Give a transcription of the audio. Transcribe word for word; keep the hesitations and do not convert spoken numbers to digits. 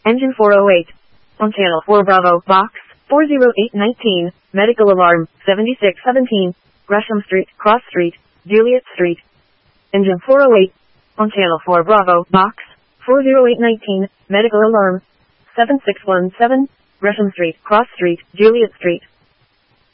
Engine four oh eight. On channel four Bravo, box four oh eight nineteen, medical alarm seventy-six seventeen, Gresham Street, Cross Street, Juliet Street. Engine four oh eight. On channel four Bravo, box four oh eight nineteen, medical alarm seven six one seven, Gresham Street, Cross Street, Juliet Street.